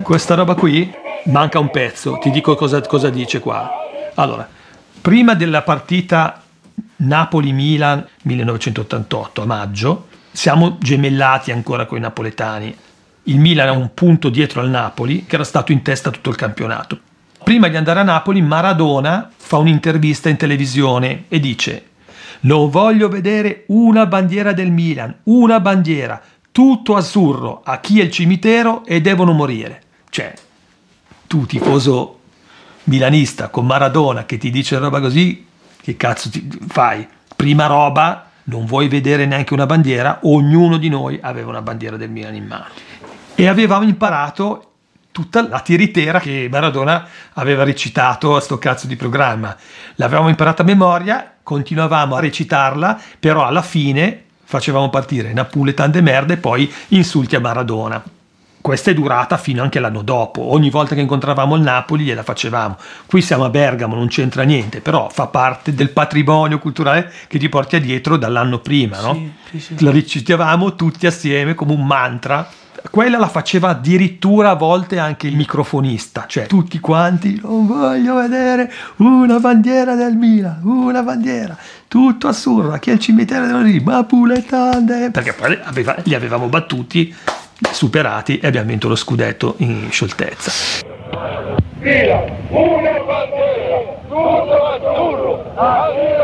questa roba qui manca un pezzo, ti dico cosa dice qua. Allora, prima della partita Napoli-Milan 1988 a maggio, siamo gemellati ancora con i napoletani. Il Milan ha un punto dietro al Napoli, che era stato in testa tutto il campionato. Prima di andare a Napoli, Maradona fa un'intervista in televisione e dice: non voglio vedere una bandiera del Milan, una bandiera, tutto azzurro, a chi è il cimitero e devono morire. Cioè, tu tifoso milanista con Maradona che ti dice roba così, che cazzo ti fai? Prima roba, non vuoi vedere neanche una bandiera, ognuno di noi aveva una bandiera del Milan in mano. E avevamo imparato tutta la tiritera che Maradona aveva recitato a sto cazzo di programma. L'avevamo imparata a memoria, continuavamo a recitarla, però alla fine facevamo partire Napuletan de merda e poi insulti a Maradona. Questa è durata fino anche l'anno dopo. Ogni volta che incontravamo il Napoli gliela facevamo. Qui siamo a Bergamo, non c'entra niente, però fa parte del patrimonio culturale che ti porti dietro dall'anno prima, no? Sì. La recitavamo tutti assieme come un mantra. Quella la faceva addirittura a volte anche il microfonista, cioè tutti quanti: non voglio vedere una bandiera del Milan, una bandiera, tutto azzurro, chi è il cimitero dello Napuletan, perché poi li avevamo battuti, superati e abbiamo vinto lo scudetto in scioltezza. Milan, una bandiera, tutto azzurro.